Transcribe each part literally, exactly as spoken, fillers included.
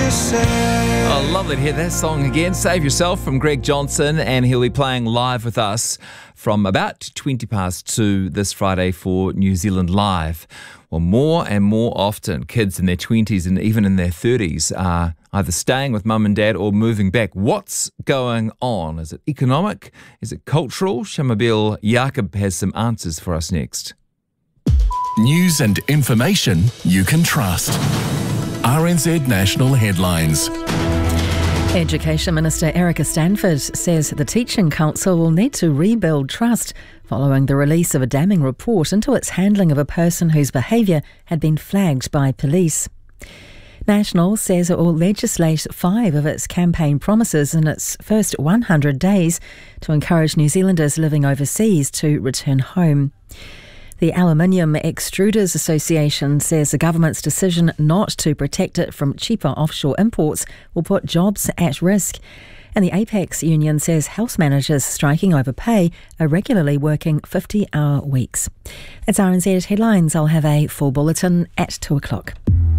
Oh, lovely to hear that song again. Save Yourself from Greg Johnson, and he'll be playing live with us from about twenty past two this Friday for New Zealand Live. Well, more and more often, kids in their twenties and even in their thirties are either staying with mum and dad or moving back. What's going on? Is it economic? Is it cultural? Shamabil Jacob has some answers for us next. News and information you can trust. R N Z National Headlines. Education Minister Erica Stanford says the Teaching Council will need to rebuild trust following the release of a damning report into its handling of a person whose behaviour had been flagged by police. National says it will legislate five of its campaign promises in its first one hundred days to encourage New Zealanders living overseas to return home. The Aluminium Extruders Association says the government's decision not to protect it from cheaper offshore imports will put jobs at risk. And the Apex Union says house managers striking over pay are regularly working fifty-hour weeks. That's R N Z Headlines. I'll have a full bulletin at two o'clock.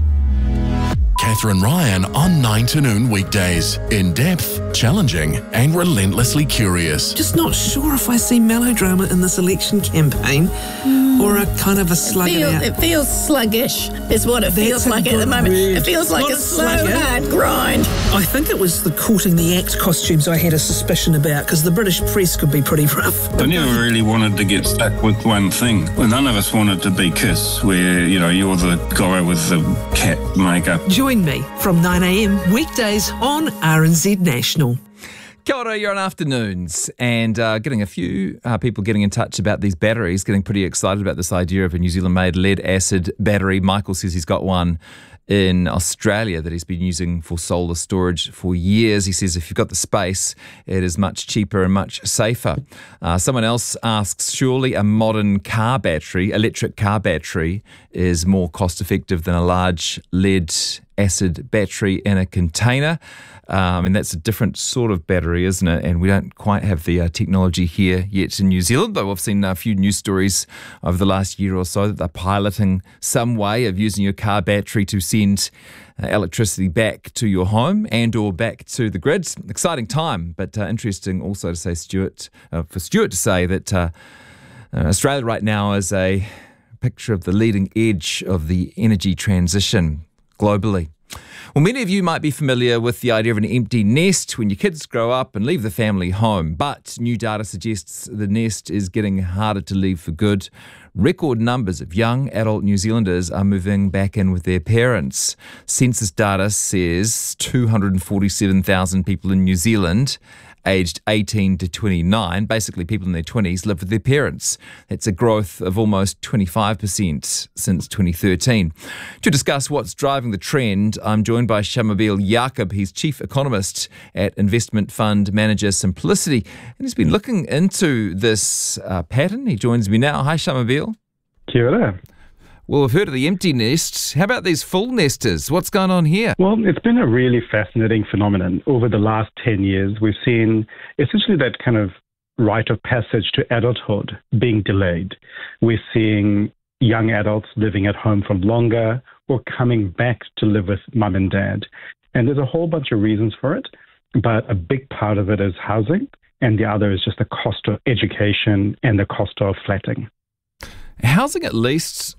Catherine Ryan on nine to noon weekdays. In-depth, challenging and relentlessly curious. Just not sure if I see melodrama in this election campaign mm. or a kind of a slug Feel, it out. It feels sluggish is what it That's feels like at the moment. word. It feels like Not a a slow, slugger. hard grind. I think it was the Courting the Act costumes I had a suspicion about, because the British press could be pretty rough. I never really wanted to get stuck with one thing. Well, none of us wanted to be Kiss, where, you know, you're the guy with the cat makeup. Join me from nine a.m. weekdays on R N Z National. Kia ora, you're on Afternoons, and uh, getting a few uh, people getting in touch about these batteries, getting pretty excited about this idea of a New Zealand-made lead-acid battery. Michael says he's got one in Australia that he's been using for solar storage for years. He says if you've got the space, it is much cheaper and much safer. Uh, someone else asks, surely a modern car battery, electric car battery, is more cost-effective than a large lead-acid battery in a container? Um, and that's a different sort of battery, isn't it? And we don't quite have the uh, technology here yet in New Zealand, though we've seen a few news stories over the last year or so that they're piloting some way of using your car battery to send uh, electricity back to your home and or back to the grid. Exciting time, but uh, interesting also to say, Stuart, uh, for Stuart to say that uh, uh, Australia right now is a picture of the leading edge of the energy transition globally. Well, many of you might be familiar with the idea of an empty nest when your kids grow up and leave the family home. But new data suggests the nest is getting harder to leave for good. Record numbers of young adult New Zealanders are moving back in with their parents. Census data says two hundred forty-seven thousand people in New Zealand aged eighteen to twenty-nine, basically people in their twenties, live with their parents. That's a growth of almost twenty-five percent since twenty thirteen. To discuss what's driving the trend, I'm joined by Shamabil Jacob. He's Chief Economist at investment fund manager Simplicity, and he's been looking into this uh, pattern. He joins me now. Hi, Shamabil. Kia ora. Well, we've heard of the empty nest. How about these full nesters? What's going on here? Well, it's been a really fascinating phenomenon. Over the last ten years, we've seen essentially that kind of rite of passage to adulthood being delayed. We're seeing young adults living at home for longer or coming back to live with mum and dad. And there's a whole bunch of reasons for it, but a big part of it is housing, and the other is just the cost of education and the cost of flatting. Housing, at least,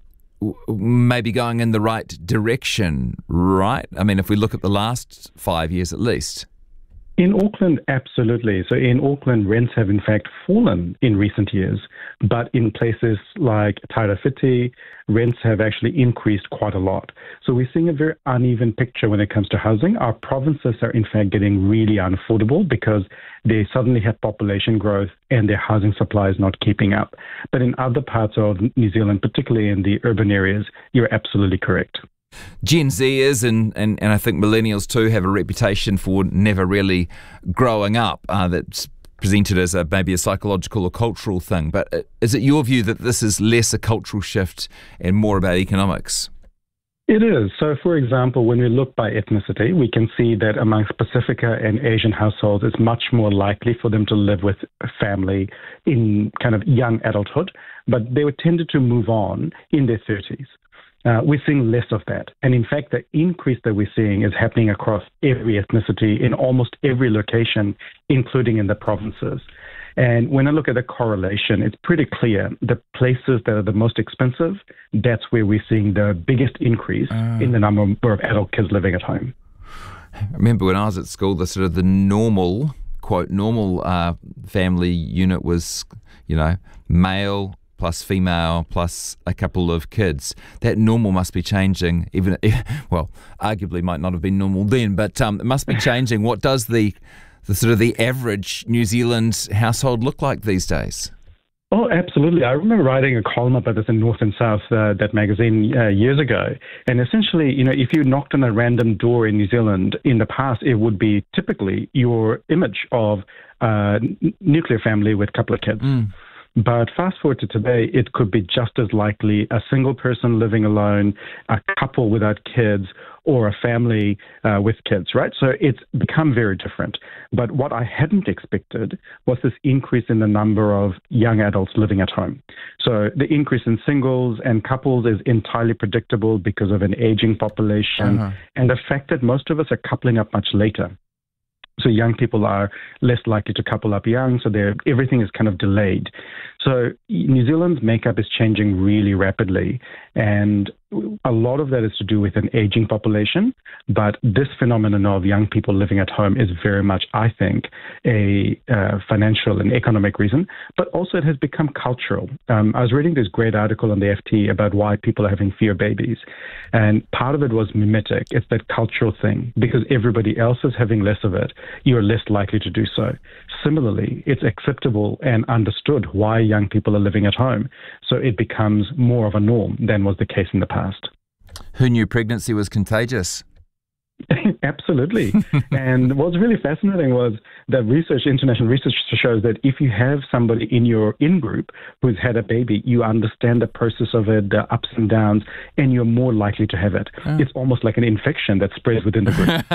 maybe going in the right direction, right? I mean, if we look at the last five years at least. In Auckland, absolutely. So in Auckland, rents have in fact fallen in recent years, but in places like Tairāwhiti, rents have actually increased quite a lot. So we're seeing a very uneven picture when it comes to housing. Our provinces are in fact getting really unaffordable because they suddenly have population growth and their housing supply is not keeping up. But in other parts of New Zealand, particularly in the urban areas, you're absolutely correct. Gen Zers and, and, and I think millennials too have a reputation for never really growing up. Uh, that's presented as a, maybe a psychological or cultural thing. But is it your view that this is less a cultural shift and more about economics? It is. So, for example, when we look by ethnicity, we can see that amongst Pacifica and Asian households, it's much more likely for them to live with a family in kind of young adulthood, but they were tended to move on in their thirties. Uh, we're seeing less of that. And in fact, the increase that we're seeing is happening across every ethnicity in almost every location, including in the provinces. And when I look at the correlation, it's pretty clear. The places that are the most expensive, that's where we're seeing the biggest increase uh. in the number of adult kids living at home. I remember when I was at school, the sort of the normal, quote, normal uh, family unit was, you know, male plus female plus a couple of kids. That normal must be changing, even, well, arguably might not have been normal then, but um, it must be changing. What does the the sort of the average New Zealand household look like these days? Oh, absolutely. I remember writing a column about this in North and South, uh, that magazine, uh, years ago. And essentially, you know, if you knocked on a random door in New Zealand in the past, it would be typically your image of a n- nuclear family with a couple of kids. Mm. But fast forward to today, it could be just as likely a single person living alone, a couple without kids, or a family uh, with kids, right? So it's become very different. But what I hadn't expected was this increase in the number of young adults living at home. So the increase in singles and couples is entirely predictable because of an aging population uh-huh. and the fact that most of us are coupling up much later. So young people are less likely to couple up young, so they're, everything is kind of delayed. So New Zealand's makeup is changing really rapidly, and a lot of that is to do with an aging population, but this phenomenon of young people living at home is very much, I think, a uh, financial and economic reason, but also it has become cultural. Um, I was reading this great article on the F T about why people are having fewer babies, and part of it was mimetic. It's that cultural thing. Because everybody else is having less of it, you're less likely to do so. Similarly, it's acceptable and understood why young people are living at home, so it becomes more of a norm than was the case in the past. Who knew pregnancy was contagious? Absolutely. And what's really fascinating was that research, international research shows that if you have somebody in your in-group who's had a baby, you understand the process of it, the ups and downs, and you're more likely to have it. Oh. It's almost like an infection that spreads within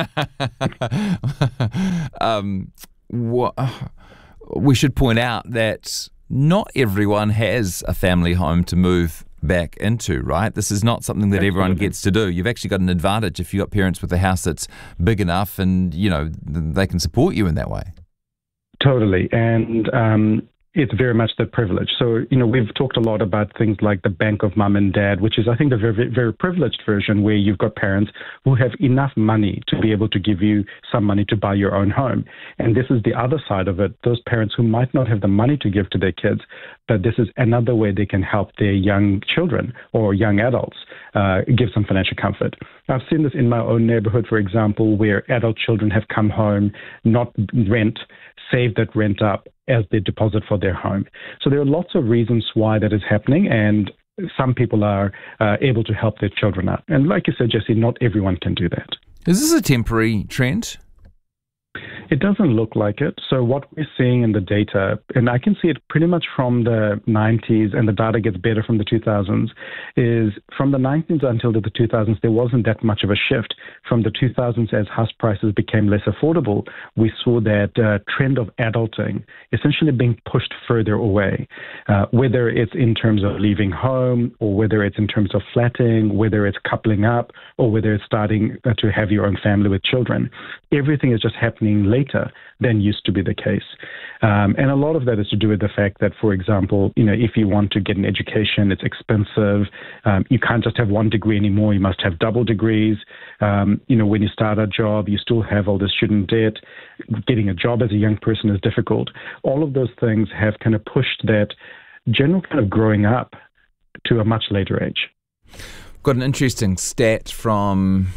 the group. um, wh- we should point out that not everyone has a family home to move back into, right? This is not something that Absolutely. Everyone gets to do. You've actually got an advantage if you've got parents with a house that's big enough and, you know, they can support you in that way. Totally. And um, it's very much the privilege. So, you know, we've talked a lot about things like the bank of mum and dad, which is, I think, the very, very privileged version where you've got parents who have enough money to be able to give you some money to buy your own home. And this is the other side of it, those parents who might not have the money to give to their kids, but this is another way they can help their young children or young adults uh, give some financial comfort. I've seen this in my own neighborhood, for example, where adult children have come home, not rent, save that rent up as their deposit for their home. So there are lots of reasons why that is happening, and some people are uh, able to help their children out. And like you said, Jesse, not everyone can do that. Is this a temporary trend? It doesn't look like it. So what we're seeing in the data, and I can see it pretty much from the nineties, and the data gets better from the two thousands, is from the nineties until the two thousands, there wasn't that much of a shift. From the two thousands, as house prices became less affordable, we saw that uh, trend of adulting essentially being pushed further away, uh, whether it's in terms of leaving home, or whether it's in terms of flatting, whether it's coupling up, or whether it's starting uh, to have your own family with children. Everything is just happening later than used to be the case. Um, and a lot of that is to do with the fact that, for example, you know, if you want to get an education, it's expensive. Um, you can't just have one degree anymore. You must have double degrees. Um, you know, when you start a job, you still have all this student debt. Getting a job as a young person is difficult. All of those things have kind of pushed that general kind of growing up to a much later age. Got an interesting stat from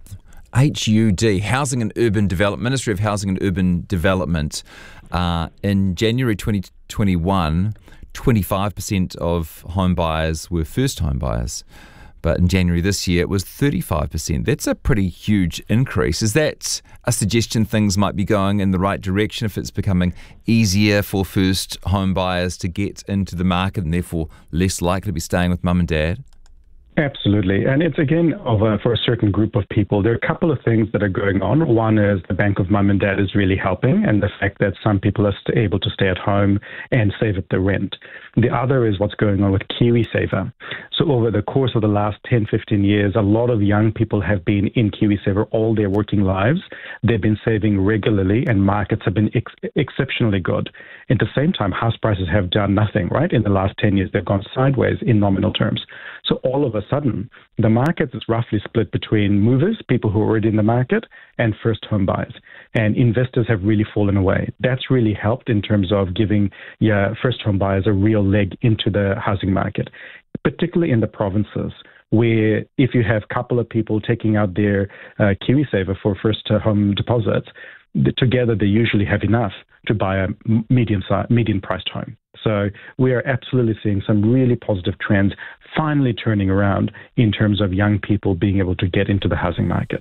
H U D, Housing and Urban Development, Ministry of Housing and Urban Development. Uh, in January twenty twenty-one, twenty-five percent of home buyers were first home buyers. But in January this year, it was thirty-five percent. That's a pretty huge increase. Is that a suggestion things might be going in the right direction if it's becoming easier for first home buyers to get into the market and therefore less likely to be staying with mum and dad? Absolutely. And it's, again, of a, for a certain group of people. There are a couple of things that are going on. One is the Bank of Mum and Dad is really helping, and the fact that some people are st- able to stay at home and save up the rent. The other is what's going on with KiwiSaver. So over the course of the last ten, fifteen years, a lot of young people have been in KiwiSaver all their working lives. They've been saving regularly, and markets have been ex- exceptionally good. At the same time, house prices have done nothing, right? In the last ten years, they've gone sideways in nominal terms. So all of a sudden, the market is roughly split between movers, people who are already in the market, and first home buyers. And investors have really fallen away. That's really helped in terms of giving yeah, first home buyers a real leg into the housing market, particularly in the provinces, where if you have a couple of people taking out their uh, KiwiSaver for first home deposits, together they usually have enough to buy a medium medium priced home. So we are absolutely seeing some really positive trends finally turning around in terms of young people being able to get into the housing market.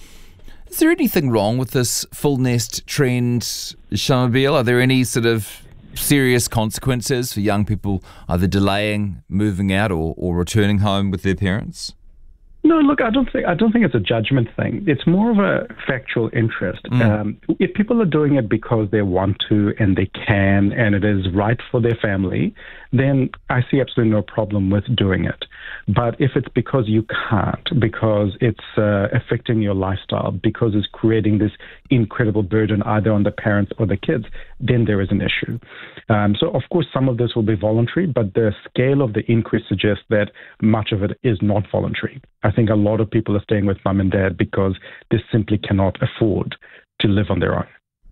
Is there anything wrong with this full nest trend, Shamubeel? Are there any sort of serious consequences for young people either delaying moving out or, or returning home with their parents? No, look, I don't think I don't think it's a judgment thing. It's more of a factual interest. Mm. Um, if people are doing it because they want to and they can, and it is right for their family, then I see absolutely no problem with doing it. But if it's because you can't, because it's uh, affecting your lifestyle, because it's creating this incredible burden either on the parents or the kids, then there is an issue. Um, so, of course, some of this will be voluntary, but the scale of the increase suggests that much of it is not voluntary. I think a lot of people are staying with mum and dad because they simply cannot afford to live on their own.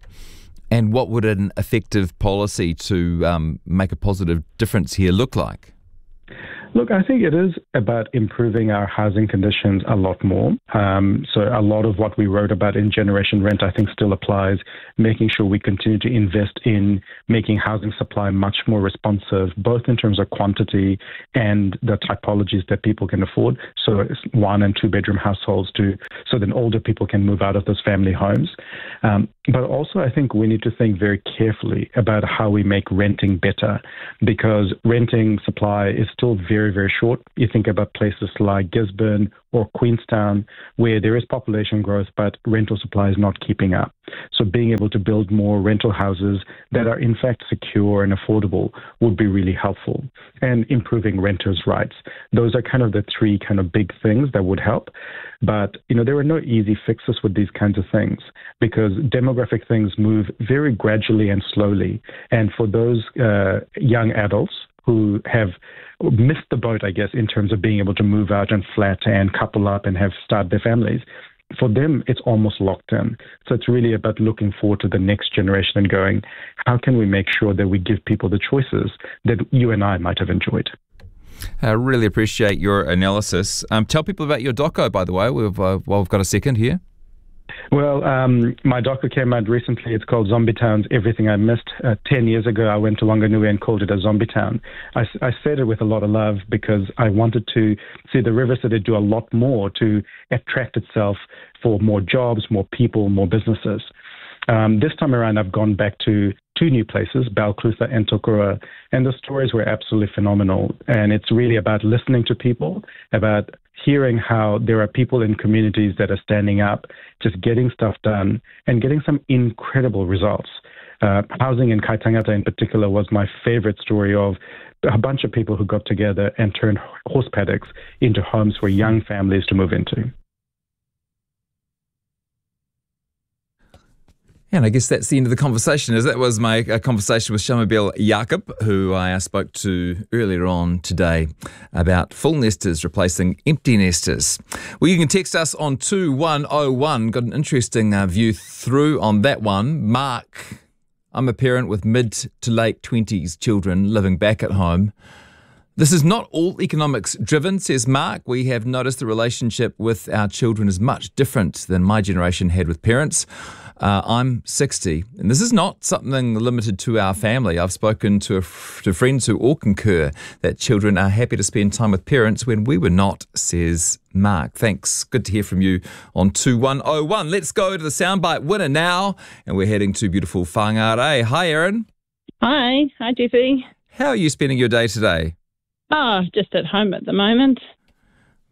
And what would an effective policy to um, make a positive difference here look like? Look, I think it is about improving our housing conditions a lot more. Um, so a lot of what we wrote about in Generation Rent, I think, still applies, making sure we continue to invest in making housing supply much more responsive, both in terms of quantity and the typologies that people can afford. So it's one and two bedroom households to, so then older people can move out of those family homes. Um, but also, I think we need to think very carefully about how we make renting better, because renting supply is still very, very short. You think about places like Gisborne or Queenstown, where there is population growth, but rental supply is not keeping up. So being able to build more rental houses that are in fact secure and affordable would be really helpful. And improving renters' rights. Those are kind of the three kind of big things that would help. But, you know, there are no easy fixes with these kinds of things, because demographic things move very gradually and slowly. And for those uh, young adults who have missed the boat, I guess, in terms of being able to move out and flat and couple up and have start their families, for them, it's almost locked in. So it's really about looking forward to the next generation and going, how can we make sure that we give people the choices that you and I might have enjoyed? I really appreciate your analysis. Um, tell people about your doco, by the way, we've, uh, while we've got a second here. Well, um, my doco came out recently. It's called Zombie Town's Everything I Missed. Uh, Ten years ago, I went to Wanganui and called it a zombie town. I, I said it with a lot of love because I wanted to see the River City do a lot more to attract itself for more jobs, more people, more businesses. Um, this time around, I've gone back to two new places, Balclutha and Tokoroa, and the stories were absolutely phenomenal. And it's really about listening to people, about hearing how there are people in communities that are standing up, just getting stuff done, and getting some incredible results. Uh, housing in Kaitangata in particular was my favorite story of a bunch of people who got together and turned horse paddocks into homes for young families to move into. And I guess that's the end of the conversation, as that was my uh, conversation with Shamubeel Jacob, who I spoke to earlier on today about full nesters replacing empty nesters. Well, you can text us on two one oh one. Got an interesting uh, view through on that one. Mark, I'm a parent with mid to late twenties children living back at home. This is not all economics driven, says Mark. We have noticed the relationship with our children is much different than my generation had with parents. Uh, I'm sixty, and this is not something limited to our family. I've spoken to, a, to friends who all concur that children are happy to spend time with parents when we were not, says Mark. Thanks. Good to hear from you on two one oh one. Let's go to the soundbite winner now, and we're heading to beautiful Whangarei. Hi, Erin. Hi. Hi, Jeffy. How are you spending your day today? Oh, just at home at the moment.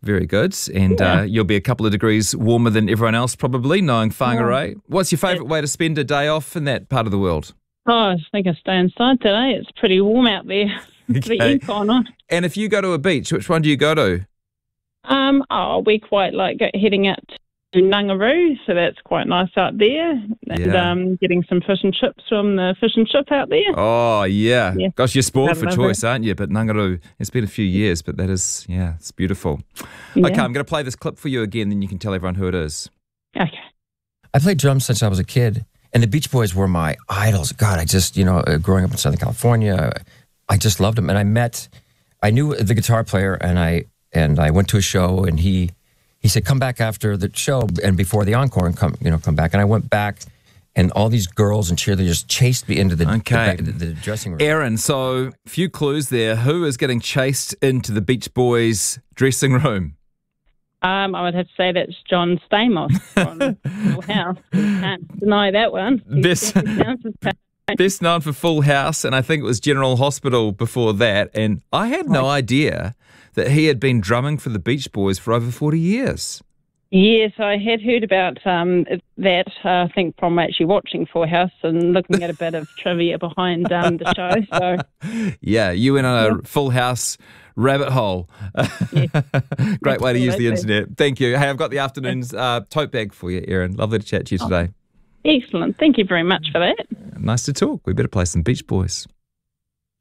Very good. And Yeah. uh, you'll be a couple of degrees warmer than everyone else probably, knowing Whangarei. What's your favourite way to spend a day off in that part of the world? Oh, I think I stay inside today. It's pretty warm out there. The Okay. aircon on. And if you go to a beach, which one do you go to? Um, oh, we quite like go, heading out to Nangaroo, so that's quite nice out there. And Yeah. um, getting some fish and chips from the fish and chip out there. Oh, yeah. Yeah. Gosh, you're spoiled I for love choice, it. aren't you? But Nangaroo, it's been a few years, but that is, yeah, it's beautiful. Yeah. Okay, I'm going to play this clip for you again, then you can tell everyone who it is. Okay. I played drums since I was a kid, and the Beach Boys were my idols. God, I just, you know, uh, growing up in Southern California, I just loved them. And I met, I knew the guitar player, and I and I went to a show, and he he said, "Come back after the show and before the encore, and come, you know, come back." And I went back, and all these girls and cheerleaders chased me into the Okay. the, the, the dressing room. Aaron, so a few clues there. Who is getting chased into the Beach Boys dressing room? Um, I would have to say that's John Stamos from Full House. You can't deny that one. He Best- definitely sounds his pa- Best known for Full House, and I think it was General Hospital before that. And I had no idea that he had been drumming for the Beach Boys for over forty years. Yes, I had heard about um, that, uh, I think, from actually watching Full House and looking at a bit of trivia behind um, the show. So, Yeah, you went on a Full House rabbit hole. Great way to use the Absolutely. internet. Thank you. Hey, I've got the afternoon's uh, tote bag for you, Aaron. Lovely to chat to you today. excellent. Thank you very much for that. Nice to talk. We better play some Beach Boys.